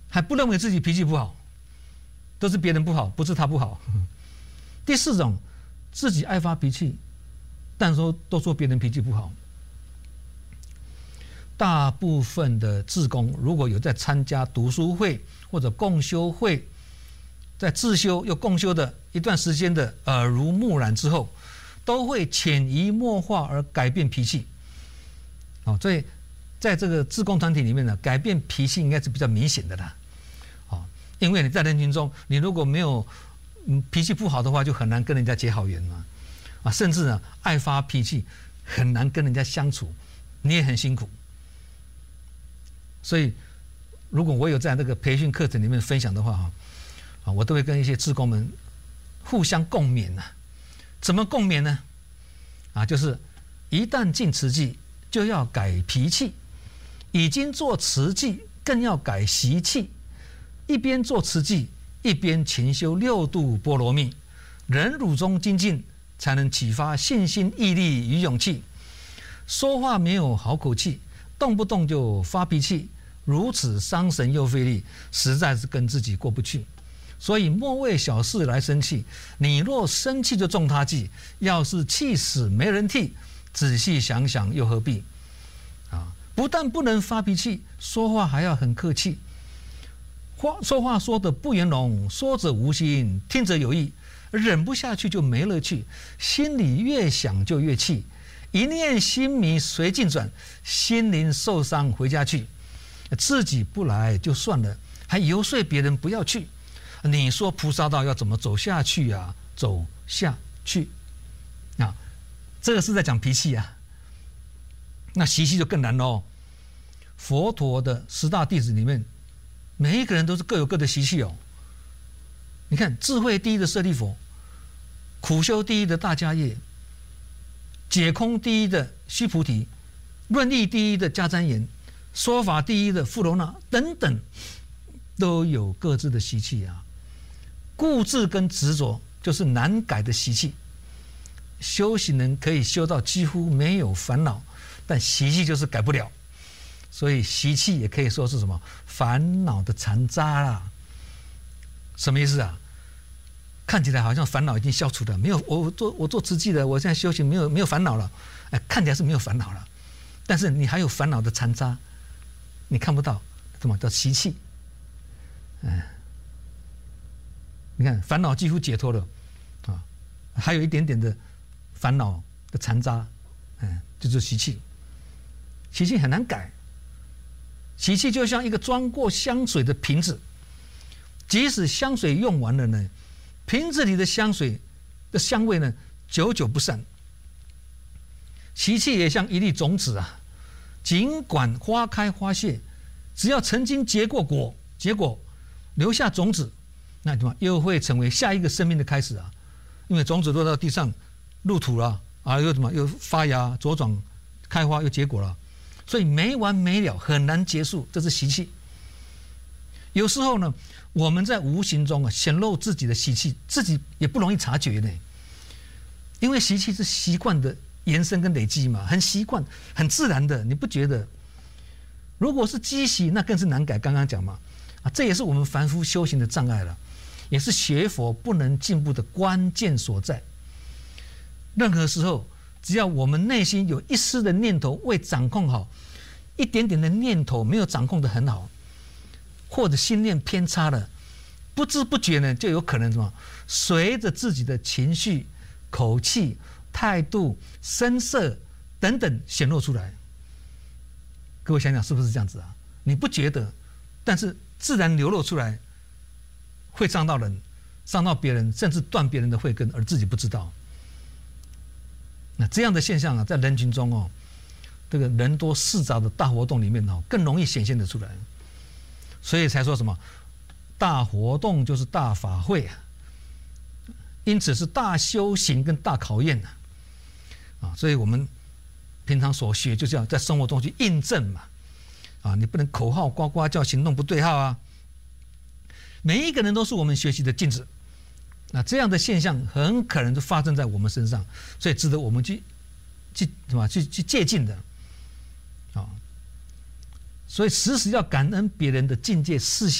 还不认为自己脾气不好，都是别人不好，不是他不好。第四种，自己爱发脾气，但都说别人脾气不好。大部分的志工如果有在参加读书会或者共修会，在自修又共修的一段时间的耳濡目染之后，都会潜移默化而改变脾气。所以在这个志工团体里面呢，改变脾气应该是比较明显的啦。因为你在人群中，你如果没有脾气不好的话，就很难跟人家结好缘嘛。甚至呢，爱发脾气，很难跟人家相处，你也很辛苦。所以，如果我有在那个培训课程里面分享的话，我都会跟一些志工们互相共勉啊。怎么共勉呢？就是一旦进慈济，就要改脾气；已经做慈济，更要改习气。一边做慈济，一边勤修六度波罗蜜，忍辱中精进，才能启发信心、毅力与勇气。说话没有好口气，动不动就发脾气，如此伤神又费力，实在是跟自己过不去。所以莫为小事来生气，你若生气就中他计，要是气死没人替，仔细想想又何必？不但不能发脾气，说话还要很客气。说话说得不圆融，说者无心，听者有意，忍不下去就没乐趣，心里越想就越气，一念心迷随境转，心灵受伤回家去，自己不来就算了，还游说别人不要去。你说菩萨道要怎么走下去啊？走下去这个是在讲脾气啊。那习气就更难喽。佛陀的10大弟子里面，每一个人都是各有各的习气哦。你看，智慧第一的舍利弗，苦修第一的大迦叶，解空第一的须菩提，论义第一的迦旃延，说法第一的富罗那等等，都有各自的习气啊。固执跟执着就是难改的习气。修行人可以修到几乎没有烦恼，但习气就是改不了。所以习气也可以说是什么？烦恼的残渣啦。什么意思啊？看起来好像烦恼已经消除了，没有我做慈济的，我现在修行没有烦恼了，看起来是没有烦恼了，但是你还有烦恼的残渣，你看不到，什么叫习气？你看烦恼几乎解脱了还有一点点的烦恼的残渣，就是习气。习气很难改。习气就像一个装过香水的瓶子，即使香水用完了呢，瓶子里的香水的香味呢，久久不散。习气也像一粒种子啊，尽管花开花谢，只要曾经结过果，结果留下种子，那什么又会成为下一个生命的开始啊。因为种子落到地上入土了又什么又发芽茁壮开花又结果了。所以没完没了，很难结束，这是习气。有时候呢，我们在无形中显露自己的习气，自己也不容易察觉呢。因为习气是习惯的延伸跟累积嘛，很习惯、很自然的，你不觉得？如果是积习，那更是难改。刚刚讲嘛，这也是我们凡夫修行的障碍了，也是学佛不能进步的关键所在。任何时候，只要我们内心有一丝的念头未掌控好，一点点的念头没有掌控得很好，或者心念偏差了，不知不觉呢，就有可能什么，随着自己的情绪、口气、态度、声色等等显露出来。各位想想是不是这样子啊？你不觉得，但是自然流露出来，会伤到人，伤到别人，甚至断别人的慧根，而自己不知道。那这样的现象在人群中这个人多势杂的大活动里面更容易显现得出来。所以才说什么大活动就是大法会因此是大修行跟大考验所以我们平常所学就是要在生活中去印证嘛你不能口号呱呱叫，行动不对号每一个人都是我们学习的镜子。那这样的现象很可能就发生在我们身上，所以值得我们去借鉴的所以时时要感恩别人的境界视线。